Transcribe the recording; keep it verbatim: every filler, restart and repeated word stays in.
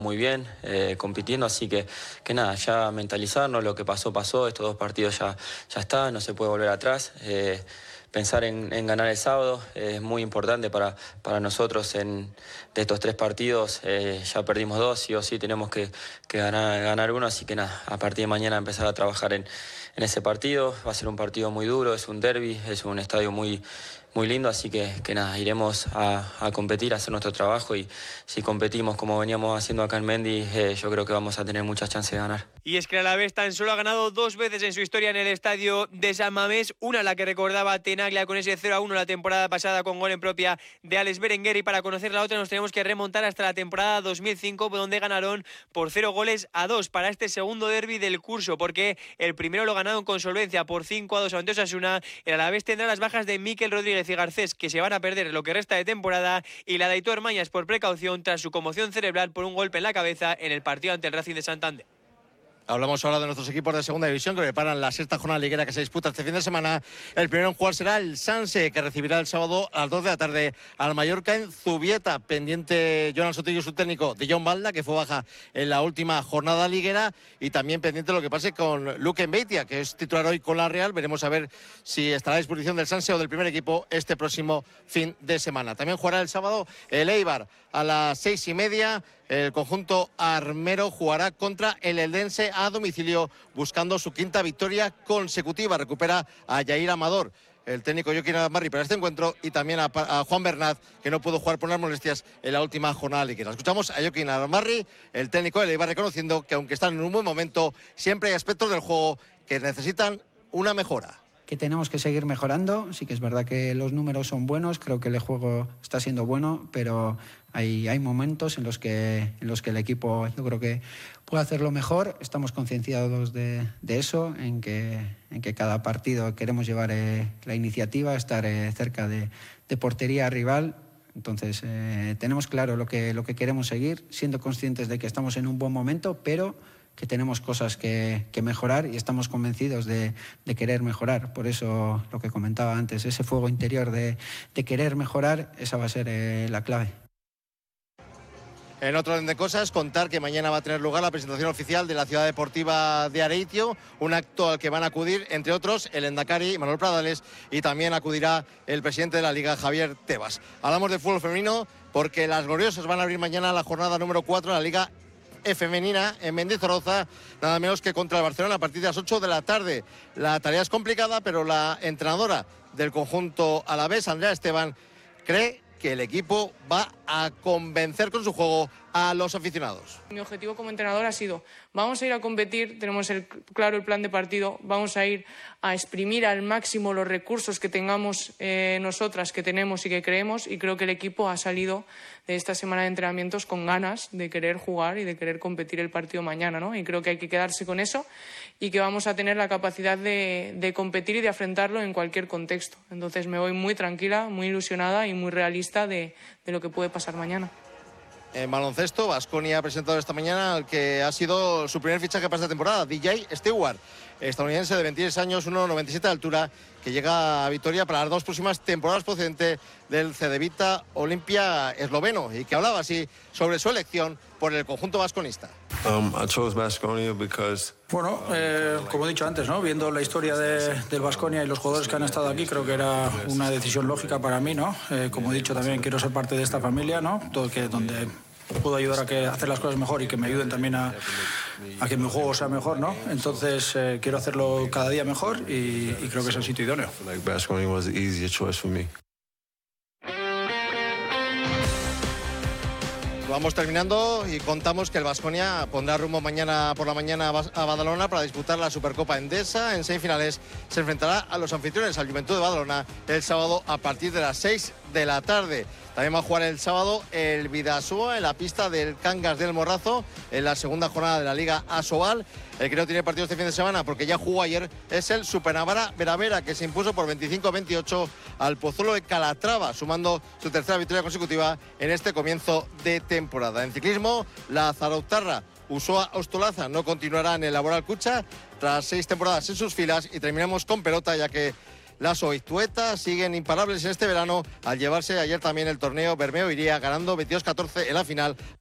muy bien, eh, compitiendo, así que, que nada, ya mentalizarnos, lo que pasó, pasó, estos dos partidos ya, ya está, no se puede volver atrás. Eh, pensar en, en ganar el sábado eh, es muy importante para, para nosotros. En, de estos tres partidos eh, ya perdimos dos, sí o sí tenemos que, que ganar, ganar uno, así que nada, a partir de mañana empezar a trabajar en, en ese partido. Va a ser un partido muy duro, es un derbi, es un estadio muy, muy lindo, así que, que nada, iremos a, a competir, a hacer nuestro trabajo, y si competimos como veníamos haciendo acá en Mendy, eh, yo creo que vamos a tener muchas chances de ganar. Y es que el Alavés tan solo ha ganado dos veces en su historia en el estadio de San Mamés, una la que recordaba Tenaglia con ese cero a uno la temporada pasada con gol en propia de Alex Berenguer, y para conocer la otra nos tenemos que remontar hasta la temporada dos mil cinco, donde ganaron por cero goles a dos para este segundo derbi del curso, porque el primero lo ganaron con solvencia por cinco a dos ante Osasuna. El Alavés tendrá las bajas de Mikel Rodríguez y Garcés, que se van a perder lo que resta de temporada, y la de Aitor Mañas por precaución tras su conmoción cerebral por un golpe en la cabeza en el partido ante el Racing de Santander. Hablamos ahora de nuestros equipos de segunda división que preparan la sexta jornada liguera que se disputa este fin de semana. El primero en jugar será el Sanse, que recibirá el sábado a las dos de la tarde al Mallorca en Zubieta. Pendiente Jonan Sotillo, su técnico, de John Balda, que fue baja en la última jornada liguera, y también pendiente lo que pase con Luque Mbeitia, que es titular hoy con la Real. Veremos a ver si estará a disposición del Sanse o del primer equipo este próximo fin de semana. También jugará el sábado el Eibar a las seis y media. El conjunto armero jugará contra el Eldense a domicilio, buscando su quinta victoria consecutiva. Recupera a Yair Amador, el técnico Joaquín Amarri, para este encuentro, y también a, a Juan Bernat, que no pudo jugar por unas molestias en la última jornada liguera. Escuchamos a Joaquín Amarri, el técnico del Eibar, reconociendo que aunque están en un buen momento, siempre hay aspectos del juego que necesitan una mejora. Que tenemos que seguir mejorando. Sí que es verdad que los números son buenos, creo que el juego está siendo bueno, pero hay, hay momentos en los, que, en los que el equipo, yo creo que puede hacerlo mejor. Estamos concienciados de, de eso, en que, en que cada partido queremos llevar eh, la iniciativa, estar eh, cerca de, de portería rival. Entonces eh, tenemos claro lo que, lo que queremos seguir, siendo conscientes de que estamos en un buen momento, pero que tenemos cosas que, que mejorar, y estamos convencidos de, de querer mejorar. Por eso lo que comentaba antes, ese fuego interior de, de querer mejorar, esa va a ser eh, la clave. En otro orden de cosas, contar que mañana va a tener lugar la presentación oficial de la Ciudad Deportiva de Areitio, un acto al que van a acudir, entre otros, el Endacari Manuel Pradales, y también acudirá el presidente de la Liga, Javier Tebas. Hablamos de fútbol femenino porque las gloriosas van a abrir mañana la jornada número cuatro de la Liga femenina en Mendizorroza, nada menos que contra el Barcelona a partir de las ocho de la tarde. La tarea es complicada, pero la entrenadora del conjunto alavés, Andrea Esteban, cree que el equipo va a convencer con su juego a los aficionados. Mi objetivo como entrenador ha sido, vamos a ir a competir, tenemos el, claro el plan de partido, vamos a ir a exprimir al máximo los recursos que tengamos eh, nosotras, que tenemos y que creemos, y creo que el equipo ha salido de esta semana de entrenamientos con ganas de querer jugar y de querer competir el partido mañana, ¿no? Y creo que hay que quedarse con eso, y que vamos a tener la capacidad de, de competir y de afrontarlo en cualquier contexto. Entonces me voy muy tranquila, muy ilusionada y muy realista de, de lo que puede pasar mañana. En baloncesto, Baskonia ha presentado esta mañana al que ha sido su primer fichaje para esta temporada, D J Stewart, estadounidense de veintiséis años, uno coma noventa y siete de altura, que llega a Vitoria para las dos próximas temporadas, procedente del Cedevita Olimpia esloveno, y que hablaba así sobre su elección por el conjunto vasconista. Um, I chose Baskonia because... Bueno, eh, como he dicho antes, ¿no? Viendo la historia de, del Baskonia y los jugadores que han estado aquí, creo que era una decisión lógica para mí, ¿no? Eh, como he dicho también, quiero ser parte de esta familia, ¿no? Todo que donde puedo ayudar a que hacer las cosas mejor y que me ayuden también a, a que mi juego sea mejor, ¿no? Entonces eh, quiero hacerlo cada día mejor, y, y creo que es el sitio idóneo. Baskonia was the easiest choice for me. Vamos terminando y contamos que el Baskonia pondrá rumbo mañana por la mañana a Badalona para disputar la Supercopa Endesa. En semifinales se enfrentará a los anfitriones, al Juventud de Badalona, el sábado a partir de las seis de la tarde. También va a jugar el sábado el Bidasoa en la pista del Cangas del Morrazo, en la segunda jornada de la Liga Asobal. El que no tiene partido este fin de semana, porque ya jugó ayer, es el Supernavara Veravera, que se impuso por veinticinco a veintiocho al Pozuelo de Calatrava, sumando su tercera victoria consecutiva en este comienzo de temporada. En ciclismo, la zarautarra Usoa Ostolaza no continuará en el Laboral Cucha tras seis temporadas en sus filas, y terminamos con pelota, ya que las Oiztuetas siguen imparables en este verano al llevarse ayer también el torneo Bermeo Iría, ganando veintidós a catorce en la final